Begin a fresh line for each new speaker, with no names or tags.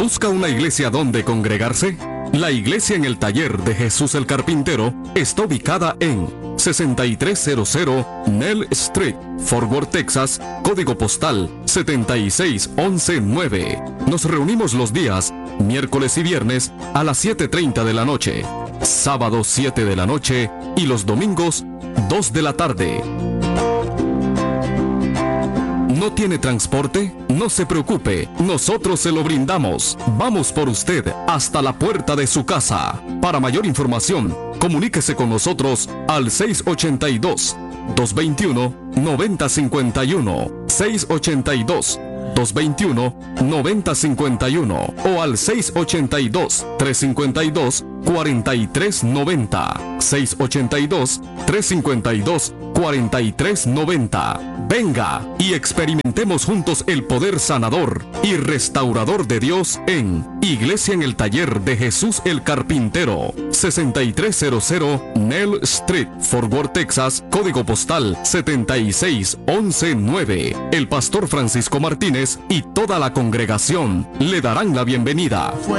¿Busca una iglesia donde congregarse? La iglesia en el taller de Jesús el Carpintero está ubicada en 6300 Nell Street, Fort Worth, Texas, código postal 76119. Nos reunimos los días miércoles y viernes a las 7:30 de la noche, sábado 7 de la noche y los domingos 2 de la tarde. ¿No tiene transporte? No se preocupe, nosotros se lo brindamos. Vamos por usted hasta la puerta de su casa. Para mayor información, comuníquese con nosotros al 682-221-9051, 682-221-9051 o al 682-352-4390, 682-352-4390. Venga y experimentemos juntos el poder sanador y restaurador de Dios en Iglesia en el Taller de Jesús el Carpintero, 6300 Nell Street, Fort Worth, Texas, código postal 76119. El pastor Francisco Martínez y toda la congregación le darán la bienvenida.